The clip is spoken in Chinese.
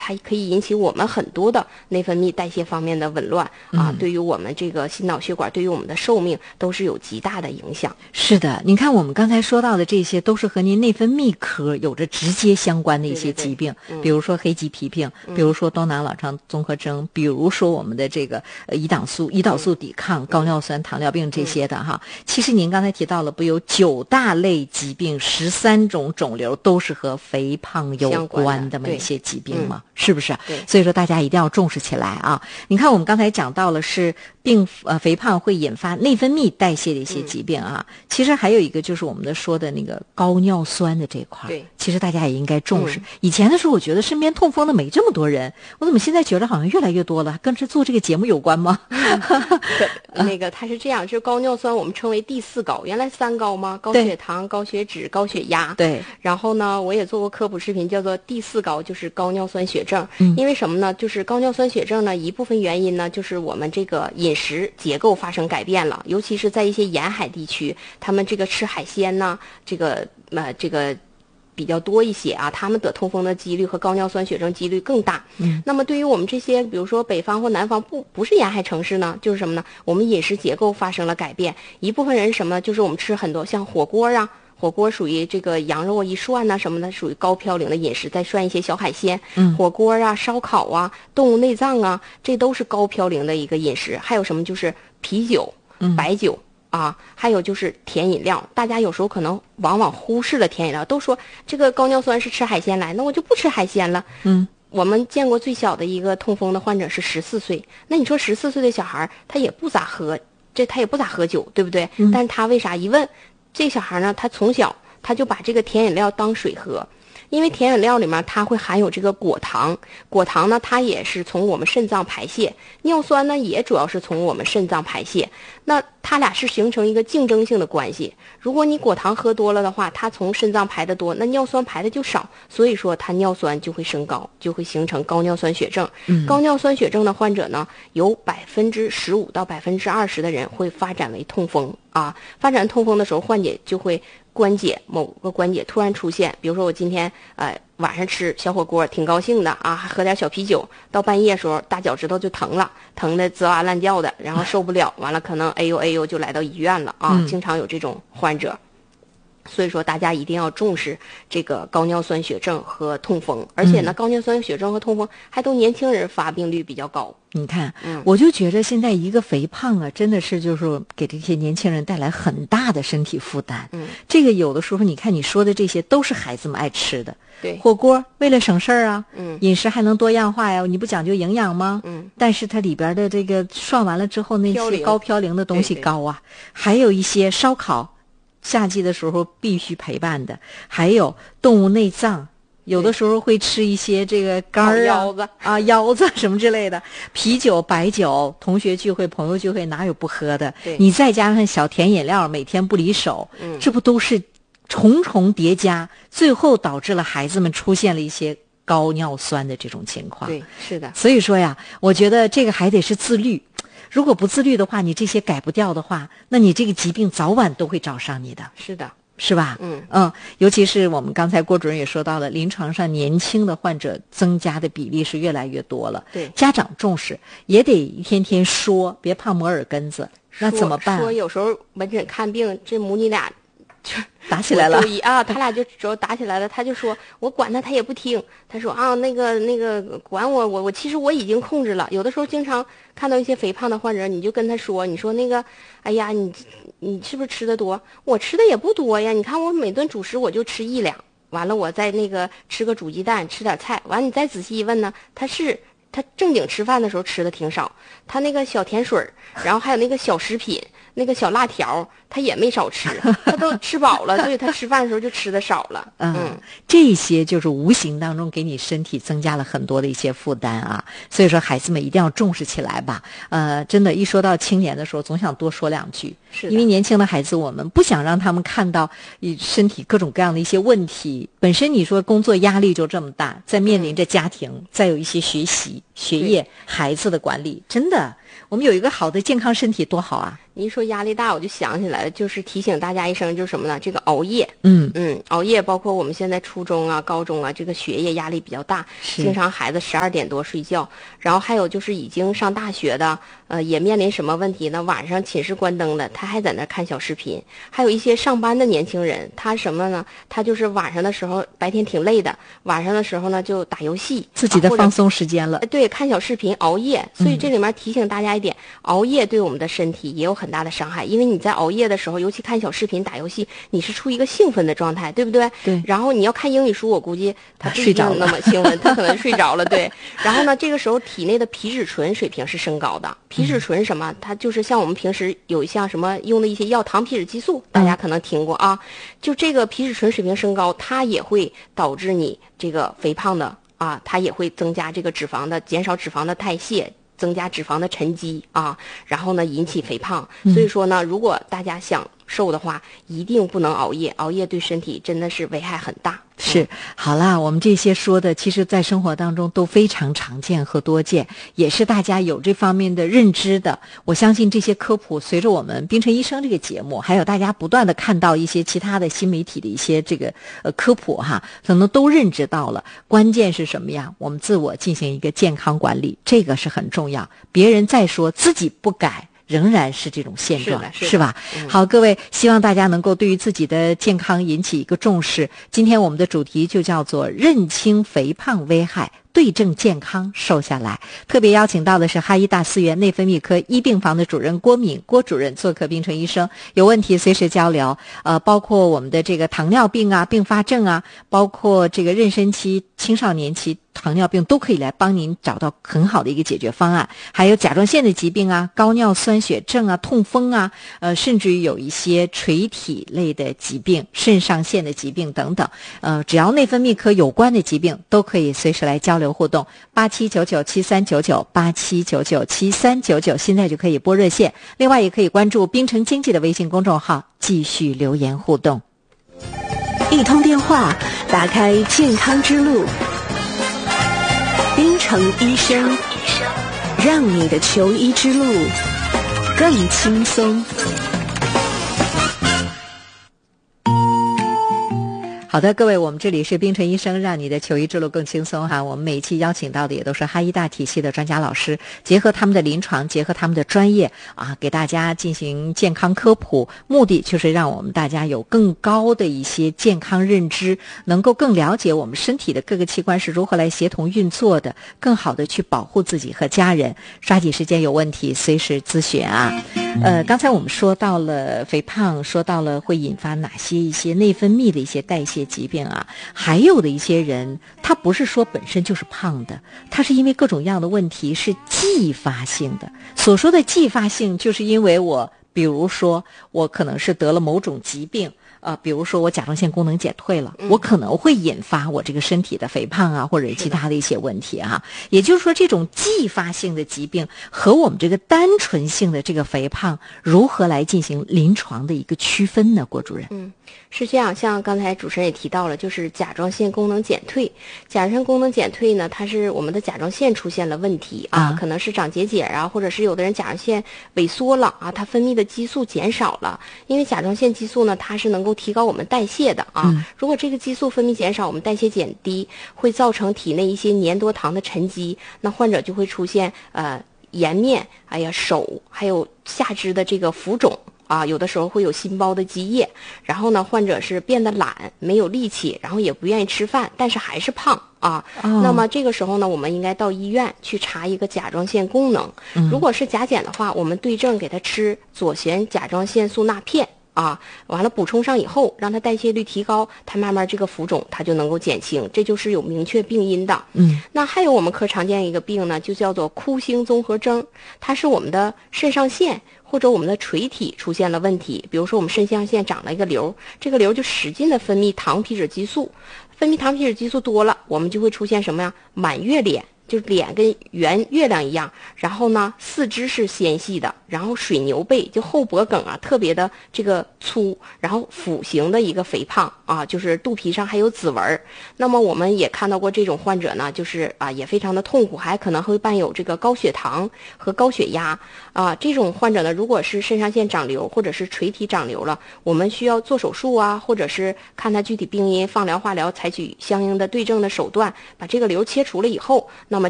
它可以引起我们很多的内分泌代谢方面的紊乱啊，对于我们这个心脑血管，对于我们的寿命都是有极大的影响。 是的，您看我们刚才说到的这些都是和您内分泌科有着直接相关的一些疾病，比如说黑棘皮病，比如说多囊卵巢综合征，比如说我们的这个胰岛素抵抗、高尿酸、糖尿病这些的哈。其实您刚才提到了，不有9大类疾病、13种肿瘤都是和肥胖有关的一些疾病吗？是不是？所以说大家一定要重视起来啊！你看我们刚才讲到了是肥胖会引发内分泌代谢的一些疾病啊，其实还有一个就是我们的说的那个高尿酸的这块， 对， 其实大家也应该重视。以前的时候我觉得身边痛风的没这么多人，我怎么现在觉得好像越来越多了？跟这做这个节目有关吗？ 那个它是这样，就是高尿酸我们称为第4高，原来3高吗？高血糖、高血脂、高血压。 对。 然后呢，我也做过科普视频，叫做第4高，就是高尿酸血症。因为什么呢？就是高尿酸血症呢，一部分原因呢，就是我们这个饮食结构发生改变了，尤其是在一些沿海地区，他们这个吃海鲜呢，这个比较多一些啊，他们得痛风的几率和高尿酸血症几率更大。那么对于我们这些比如说北方或南方不是沿海城市呢，就是什么呢？我们饮食结构发生了改变，一部分人什么呢？就是我们吃很多像火锅啊，火锅属于这个羊肉一涮呐什么的，属于高嘌呤的饮食，再涮一些小海鲜，火锅啊、烧烤啊、动物内脏啊，这都是高嘌呤的一个饮食。还有什么就是啤酒、白酒。还有就是甜饮料，大家有时候可能往往忽视了甜饮料，都说这个高尿酸是吃海鲜来，那我就不吃海鲜了。我们见过最小的一个痛风的患者是14岁，那你说14岁的小孩他也不咋喝酒，对不对？但是他为啥一问，这小孩呢，他从小他就把这个甜饮料当水喝。因为甜饮料里面它会含有这个果糖，果糖呢它也是从我们肾脏排泄，尿酸呢也主要是从我们肾脏排泄，那它俩是形成一个竞争性的关系。如果你果糖喝多了的话，它从肾脏排的多，那尿酸排的就少，所以说它尿酸就会升高，就会形成高尿酸血症。高尿酸血症的患者呢，有15%到20%的人会发展为痛风啊。发展痛风的时候，患者就会某个关节突然出现，比如说我今天晚上吃小火锅挺高兴的啊，还喝点小啤酒，到半夜时候大脚趾头就疼了，疼的吱哇乱叫的，然后受不了，完了可能哎呦就来到医院了啊，经常有这种患者。所以说大家一定要重视这个高尿酸血症和痛风，而且呢，高尿酸血症和痛风还都年轻人发病率比较高。 你看，我就觉得现在一个肥胖啊，真的是就是给这些年轻人带来很大的身体负担。这个有的时候你看你说的这些都是孩子们爱吃的， 对， 火锅为了省事儿啊，饮食还能多样化呀，你不讲究营养吗？但是它里边的这个涮完了之后那些高嘌呤的东西高啊，还有一些烧烤。夏季的时候必须陪伴的，还有动物内脏，有的时候会吃一些这个肝儿腰子什么之类的，啤酒、白酒，同学聚会、朋友聚会哪有不喝的？你再加上小甜饮料，每天不离手，这不都是重重叠加，最后导致了孩子们出现了一些高尿酸的这种情况。 对，是的。 所以说呀，我觉得这个还得是自律。如果不自律的话，你这些改不掉的话，那你这个疾病早晚都会找上你的。 是的， 是吧？尤其是我们刚才郭主任也说到了，临床上年轻的患者增加的比例是越来越多了。 对， 家长重视，也得一天天说，别怕磨耳根子。那怎么办？ 说有时候门诊看病，这母女俩就打起来了他俩就主要打起来了。他就说我管他也不听，他说那个管我其实我已经控制了。有的时候经常看到一些肥胖的患者，你就跟他说，你说那个哎呀你是不是吃的多？我吃的也不多呀，你看我每顿主食我就吃1两，完了我再那个吃个煮鸡蛋，吃点菜，完了你再仔细一问呢，他正经吃饭的时候吃的挺少，他那个小甜水，然后还有那个小食品，那个小辣条，他也没少吃，他都吃饱了，所以他吃饭的时候就吃的少了。 这些就是无形当中给你身体增加了很多的一些负担啊。所以说孩子们一定要重视起来吧。真的，一说到青年的时候，总想多说2句，因为年轻的孩子，我们不想让他们看到身体各种各样的一些问题。本身你说工作压力就这么大，再面临着家庭，再有一些学习、学业、孩子的管理，真的我们有一个好的健康身体多好啊！ 您说压力大，我就想起来了，就是提醒大家一声，就是什么呢？这个熬夜，熬夜，包括我们现在初中啊、高中啊，这个学业压力比较大，经常孩子12点多睡觉，然后还有就是已经上大学的，也面临什么问题呢？晚上寝室关灯了，他还在那看小视频，还有一些上班的年轻人，他什么呢？他就是晚上的时候，白天挺累的，晚上的时候呢就打游戏， 自己的放松时间了。 对，看小视频，熬夜。所以这里面提醒大家一点，熬夜对我们的身体也有很大的伤害，因为你在熬夜的时候，尤其看小视频、打游戏，你是处于一个兴奋的状态，对不对？ 对。 然后你要看英语书，我估计他不一定那么兴奋，他可能睡着了。对。然后呢，这个时候体内的皮质醇水平是升高的。皮质醇什么？它就是像我们平时有像什么用的一些药，糖皮质激素，大家可能听过啊。就这个皮质醇水平升高，它也会导致你这个肥胖的啊，它也会增加这个脂肪的，减少脂肪的代谢。增加脂肪的沉积啊，然后呢引起肥胖。所以说呢，如果大家想瘦的话，一定不能熬夜，熬夜对身体真的是危害很大。 是，好啦，我们这些说的，其实在生活当中都非常常见和多见，也是大家有这方面的认知的。我相信这些科普，随着我们冰城医生这个节目，还有大家不断的看到一些其他的新媒体的一些这个科普哈，可能都认知到了。关键是什么呀？我们自我进行一个健康管理，这个是很重要。别人再说，自己不改，仍然是这种现状，是吧？好，各位，希望大家能够对于自己的健康引起一个重视。今天我们的主题就叫做认清肥胖危害，对症健康，瘦下来。特别邀请到的是哈医大四院内分泌科一病房的主任郭敏郭主任做客冰城医生，有问题随时交流。包括我们的这个糖尿病啊、并发症啊，包括这个妊娠期、青少年期糖尿病都可以来帮您找到很好的一个解决方案。还有甲状腺的疾病啊、高尿酸血症啊、痛风啊，甚至于有一些垂体类的疾病、肾上腺的疾病等等。只要内分泌科有关的疾病都可以随时来交流互动。87997399 87997399，现在就可以拨热线。另外也可以关注冰城经济的微信公众号，继续留言互动。 一通电话打开健康之路，冰城医生，让你的求医之路更轻松。 好的，各位，我们这里是冰城医生，让你的求医之路更轻松哈。我们每一期邀请到的也都是哈医大体系的专家老师，结合他们的临床，结合他们的专业啊，给大家进行健康科普，目的就是让我们大家有更高的一些健康认知，能够更了解我们身体的各个器官是如何来协同运作的，更好的去保护自己和家人。抓紧时间，有问题随时咨询啊。刚才我们说到了肥胖，说到了会引发哪些一些内分泌的一些代谢疾病啊，还有的一些人他不是说本身就是胖的，他是因为各种各样的问题是继发性的。所说的继发性，就是因为比如说我可能是得了某种疾病，比如说我甲状腺功能减退了，我可能会引发我这个身体的肥胖啊，或者其他的一些问题啊。也就是说，这种继发性的疾病和我们这个单纯性的这个肥胖，如何来进行临床的一个区分呢？郭主任？ 是这样，像刚才主持人也提到了，就是甲状腺功能减退。甲状腺功能减退呢，它是我们的甲状腺出现了问题啊，可能是长结节啊，或者是有的人甲状腺萎缩了啊，它分泌的激素减少了。因为甲状腺激素呢，它是能够提高我们代谢的啊。如果这个激素分泌减少，我们代谢减低，会造成体内一些粘多糖的沉积，那患者就会出现颜面，手还有下肢的这个浮肿。有的时候会有心包的积液，然后呢，患者是变得懒，没有力气，然后也不愿意吃饭，但是还是胖啊。那么这个时候呢，我们应该到医院去查一个甲状腺功能。如果是甲减的话，我们对症给他吃左旋甲状腺素钠片完了补充上以后，让他代谢率提高，他慢慢这个浮肿它就能够减轻，这就是有明确病因的。那还有我们科常见一个病呢，就叫做库欣综合征，它是我们的肾上腺或者我们的垂体出现了问题，比如说我们肾上腺长了一个瘤，这个瘤就使劲的分泌糖皮质激素，分泌糖皮质激素多了，我们就会出现什么呀？满月脸。 就是脸跟圆月亮一样，然后呢四肢是纤细的，然后水牛背，就后脖梗啊特别的这个粗，然后腹型的一个肥胖啊，就是肚皮上还有紫纹。那么我们也看到过这种患者呢，就是也非常的痛苦，还可能会伴有这个高血糖和高血压啊。这种患者呢，如果是肾上腺长瘤或者是垂体长瘤了，我们需要做手术啊，或者是看他具体病因，放疗化疗，采取相应的对症的手段，把这个瘤切除了以后，那